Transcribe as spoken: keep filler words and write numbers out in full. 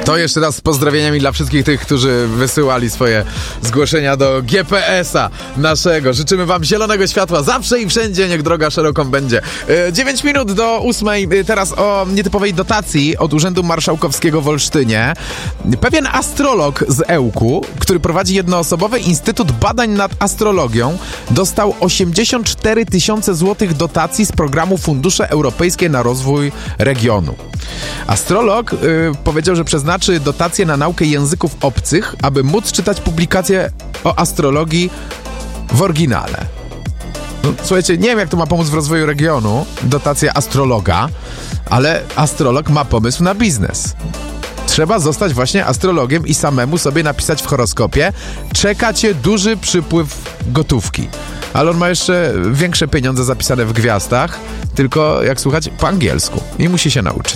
To jeszcze raz z pozdrowieniami dla wszystkich tych, którzy wysyłali swoje zgłoszenia do G P S-a naszego. Życzymy wam zielonego światła zawsze i wszędzie, niech droga szeroką będzie. dziewięć minut do ósmej. Teraz o nietypowej dotacji od Urzędu Marszałkowskiego w Olsztynie. Pewien astrolog z Ełku, który prowadzi jednoosobowy Instytut Badań nad Astrologią, dostał osiemdziesiąt cztery tysiące złotych dotacji z programu Fundusze Europejskie na rozwój regionu. Astrolog yy, powiedział, że przeznaczy dotacje na naukę języków obcych, aby móc czytać publikacje o astrologii w oryginale. No, słuchajcie, nie wiem, jak to ma pomóc w rozwoju regionu, dotacja astrologa, ale astrolog ma pomysł na biznes. Trzeba zostać właśnie astrologiem i samemu sobie napisać w horoskopie: czeka cię duży przypływ gotówki. Ale on ma jeszcze większe pieniądze zapisane w gwiazdach, tylko jak słuchać po angielsku i musi się nauczyć.